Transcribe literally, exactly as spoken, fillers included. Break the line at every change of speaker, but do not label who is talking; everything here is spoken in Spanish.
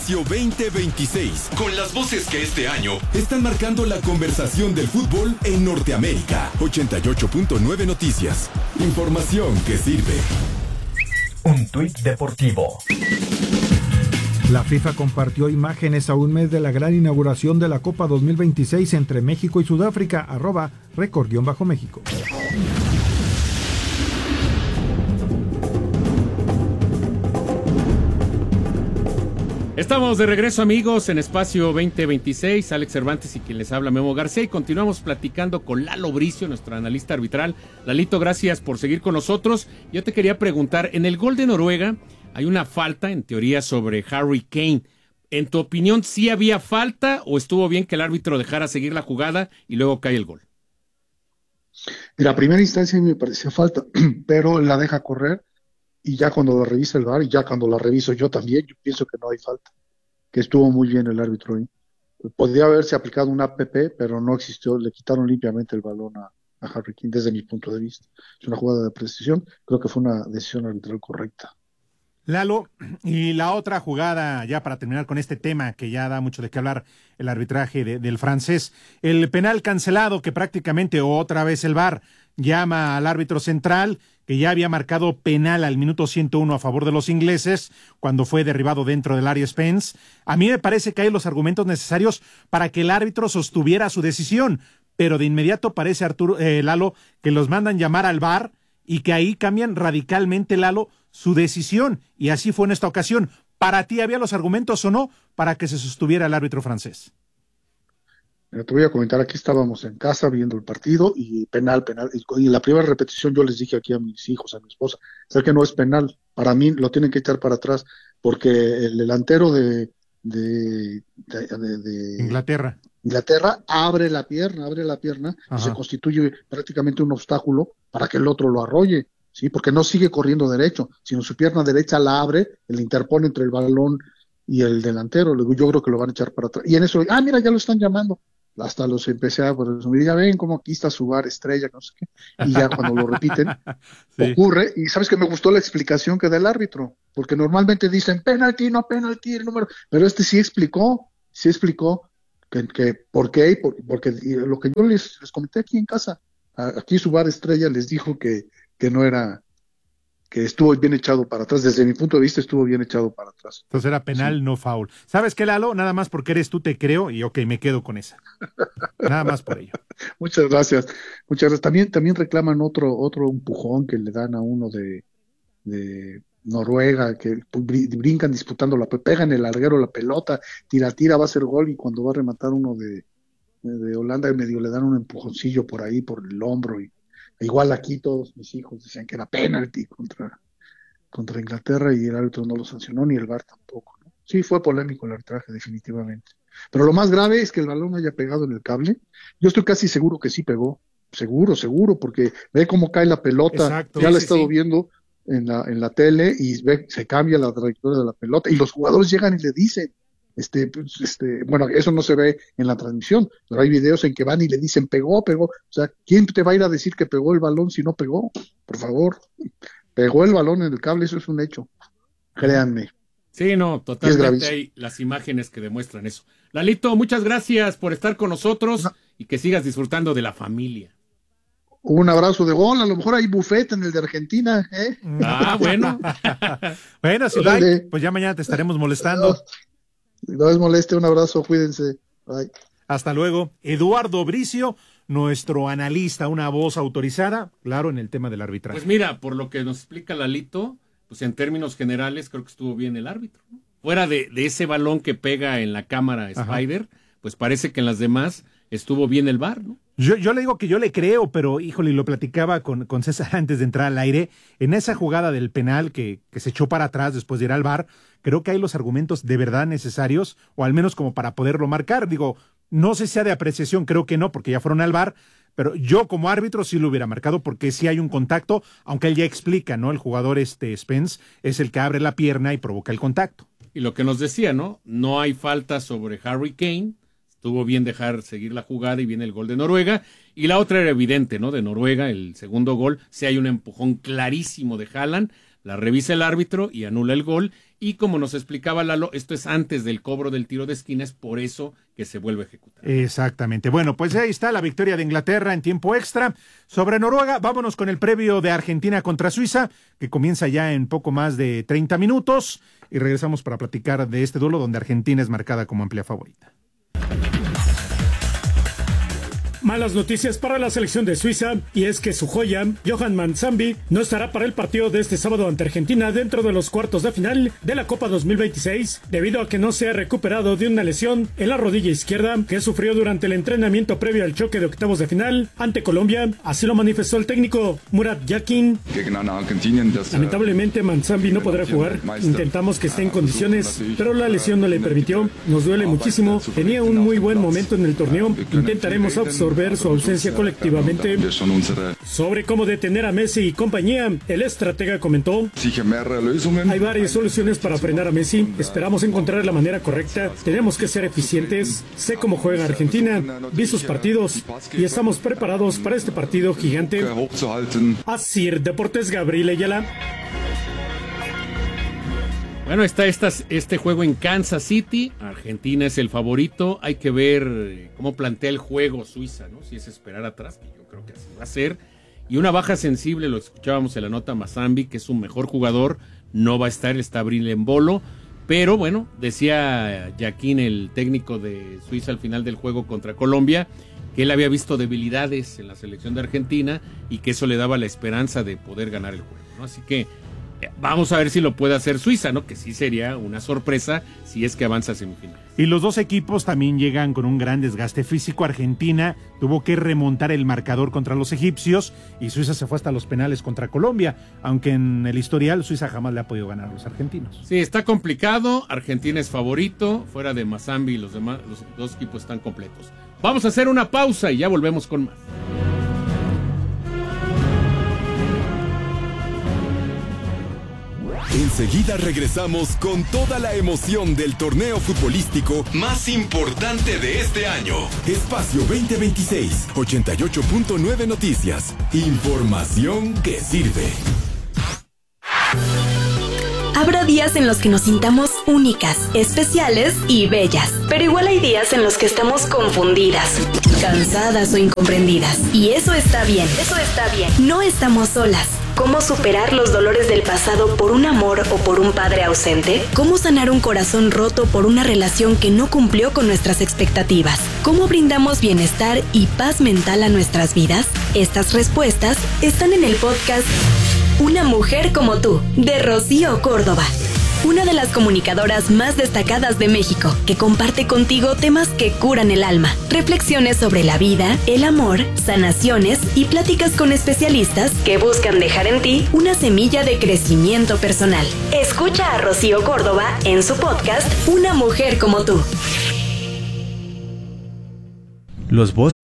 Espacio veinte veintiséis, con las voces que este año están marcando la conversación del fútbol en Norteamérica. ochenta y ocho punto nueve Noticias. Información que sirve.
Un tuit deportivo.
La FIFA compartió imágenes a un mes de la gran inauguración de la Copa dos mil veintiséis entre México y Sudáfrica, arroba récord-méxico.
Estamos de regreso, amigos, en Espacio veinte veintiséis. Alex Cervantes y quien les habla, Memo García, y continuamos platicando con Lalo Bricio, nuestro analista arbitral. Lalito, gracias por seguir con nosotros. Yo te quería preguntar, en el gol de Noruega hay una falta, en teoría, sobre Harry Kane. En tu opinión, ¿sí había falta o estuvo bien que el árbitro dejara seguir la jugada y luego cae el gol?
En la primera instancia me pareció falta, pero la deja correr. Y ya cuando la revisa el V A R, y ya cuando la reviso yo también, yo pienso que no hay falta, que estuvo muy bien el árbitro ahí. Podría haberse aplicado un A P P, pero no existió, le quitaron limpiamente el balón a, a Harry Kane, desde mi punto de vista. Es una jugada de precisión, creo que fue una decisión arbitral correcta.
Lalo, y la otra jugada, ya para terminar con este tema, que ya da mucho de qué hablar, el arbitraje de, del francés, el penal cancelado, que prácticamente otra vez el V A R llama al árbitro central, que ya había marcado penal al minuto ciento uno a favor de los ingleses, cuando fue derribado dentro del área Spence. A mí me parece que hay los argumentos necesarios para que el árbitro sostuviera su decisión, pero de inmediato parece, Arturo, eh, Lalo, que los mandan llamar al V A R y que ahí cambian radicalmente, Lalo, su decisión, y así fue en esta ocasión. ¿Para ti había los argumentos o no para que se sostuviera el árbitro francés?
Mira, te voy a comentar, aquí estábamos en casa viendo el partido y penal, penal, y en la primera repetición yo les dije aquí a mis hijos, a mi esposa, sé que no es penal, para mí lo tienen que echar para atrás, porque el delantero de, de, de, de, de
Inglaterra.
Inglaterra abre la pierna, abre la pierna, y se constituye prácticamente un obstáculo para que el otro lo arrolle, ¿sí? Porque no sigue corriendo derecho, sino su pierna derecha la abre, le interpone entre el balón y el delantero. Yo creo que lo van a echar para atrás. Y en eso, ah, mira, ya lo están llamando. Hasta los empecé a presumir, ya ven cómo aquí está su V A R estrella, no sé qué. Y ya cuando lo repiten, sí. Ocurre, y sabes que me gustó la explicación que da el árbitro, porque normalmente dicen penalti, no penalti, el número, pero este sí explicó, sí explicó que, que por qué, por, porque y lo que yo les, les comenté aquí en casa, aquí su V A R estrella les dijo que, que no era, que estuvo bien echado para atrás, desde mi punto de vista estuvo bien echado para atrás.
Entonces era penal, sí. No foul. ¿Sabes qué, Lalo? Nada más porque eres tú te creo y ok, me quedo con esa. Nada más por ello.
Muchas gracias. Muchas gracias. También, también reclaman otro, otro empujón que le dan a uno de, de Noruega, que brincan disputando la pegan el larguero la pelota, tira, tira, va a ser gol, y cuando va a rematar uno de, de Holanda, medio le dan un empujoncillo por ahí, por el hombro, y igual aquí todos mis hijos decían que era penalti contra, contra Inglaterra, y el árbitro no lo sancionó, ni el V A R tampoco, ¿no? Sí, fue polémico el arbitraje, definitivamente. Pero lo más grave es que el balón haya pegado en el cable. Yo estoy casi seguro que sí pegó. Seguro, seguro, porque ve cómo cae la pelota. Exacto, ya la he estado sí. viendo en la, en la tele, y ve, se cambia la trayectoria de la pelota, y los jugadores llegan y le dicen, Este, pues, este, bueno, eso no se ve en la transmisión, pero hay videos en que van y le dicen pegó, pegó, o sea, ¿quién te va a ir a decir que pegó el balón si no pegó? Por favor, pegó el balón en el cable, eso es un hecho, créanme.
Sí, no, totalmente hay las imágenes que demuestran eso. Lalito, muchas gracias por estar con nosotros no. y que sigas disfrutando de la familia.
Un abrazo de gol, a lo mejor hay buffet en el de Argentina, ¿eh?
Ah, bueno.
Bueno, si lo hay, pues ya mañana te estaremos molestando.
No les moleste, un abrazo, cuídense. Bye.
Hasta luego. Eduardo Bricio, nuestro analista, una voz autorizada, claro, en el tema del arbitraje.
Pues mira, por lo que nos explica Lalito, pues en términos generales creo que estuvo bien el árbitro, ¿no? Fuera de, de ese balón que pega en la cámara Spider, Ajá. pues parece que en las demás estuvo bien el V A R, ¿no?
Yo, yo le digo que yo le creo, pero híjole, lo platicaba con, con César antes de entrar al aire, en esa jugada del penal que, que se echó para atrás después de ir al V A R, creo que hay los argumentos de verdad necesarios, o al menos como para poderlo marcar. Digo, no sé si sea de apreciación, creo que no, porque ya fueron al V A R, pero yo como árbitro sí lo hubiera marcado, porque sí hay un contacto, aunque él ya explica, ¿no? El jugador este Spence es el que abre la pierna y provoca el contacto.
Y lo que nos decía, ¿no? No hay falta sobre Harry Kane, estuvo bien dejar seguir la jugada y viene el gol de Noruega, y la otra era evidente, ¿no? De Noruega, el segundo gol, si hay un empujón clarísimo de Haaland, la revisa el árbitro y anula el gol, y como nos explicaba Lalo, esto es antes del cobro del tiro de esquina, es por eso que se vuelve a ejecutar.
Exactamente. Bueno, pues ahí está la victoria de Inglaterra en tiempo extra sobre Noruega. Vámonos con el previo de Argentina contra Suiza, que comienza ya en poco más de treinta minutos, y regresamos para platicar de este duelo donde Argentina es marcada como amplia favorita.
Malas noticias para la selección de Suiza, y es que su joya, Johan Manzambi, no estará para el partido de este sábado ante Argentina dentro de los cuartos de final de la Copa dos mil veintiséis, debido a que no se ha recuperado de una lesión en la rodilla izquierda que sufrió durante el entrenamiento previo al choque de octavos de final ante Colombia. Así lo manifestó el técnico Murat Yakin. Lamentablemente Manzambi no podrá jugar, intentamos que esté en condiciones, pero la lesión no le permitió, nos duele muchísimo, tenía un muy buen momento en el torneo, intentaremos absorber ver su ausencia colectivamente. Sobre cómo detener a Messi y compañía, el estratega comentó: hay varias soluciones para frenar a Messi, esperamos encontrar la manera correcta, tenemos que ser eficientes, sé cómo juega Argentina, vi sus partidos y estamos preparados para este partido gigante. Asir Deportes, Gabriel Ayala.
Bueno, está estas, este juego en Kansas City. Argentina es el favorito. Hay que ver cómo plantea el juego Suiza, ¿no? Si es esperar atrás, que yo creo que así va a ser. Y una baja sensible, lo escuchábamos en la nota, Mazambi, que es un mejor jugador, no va a estar, está Bril en bolo. Pero bueno, decía Yakin, el técnico de Suiza al final del juego contra Colombia, que él había visto debilidades en la selección de Argentina y que eso le daba la esperanza de poder ganar el juego, ¿no? Así que vamos a ver si lo puede hacer Suiza, ¿no? Que sí sería una sorpresa si es que avanza a semifinales.
Y los dos equipos también llegan con un gran desgaste físico. Argentina tuvo que remontar el marcador contra los egipcios y Suiza se fue hasta los penales contra Colombia, aunque en el historial Suiza jamás le ha podido ganar a los argentinos.
Sí, está complicado. Argentina es favorito, fuera de Mazambi, los demás, los dos equipos están completos. Vamos a hacer una pausa y ya volvemos con más.
Enseguida regresamos con toda la emoción del torneo futbolístico más importante de este año. Espacio veinte veintiséis, ochenta y ocho punto nueve Noticias. Información que sirve.
Habrá días en los que nos sintamos únicas, especiales y bellas. Pero igual hay días en los que estamos confundidas, cansadas o incomprendidas. Y eso está bien, eso está bien. No estamos solas. ¿Cómo superar los dolores del pasado por un amor o por un padre ausente? ¿Cómo sanar un corazón roto por una relación que no cumplió con nuestras expectativas? ¿Cómo brindamos bienestar y paz mental a nuestras vidas? Estas respuestas están en el podcast Una mujer como tú, de Rocío Córdoba. Una de las comunicadoras más destacadas de México, que comparte contigo temas que curan el alma, reflexiones sobre la vida, el amor, sanaciones y pláticas con especialistas que buscan dejar en ti una semilla de crecimiento personal. Escucha a Rocío Córdoba en su podcast Una mujer como tú.
Los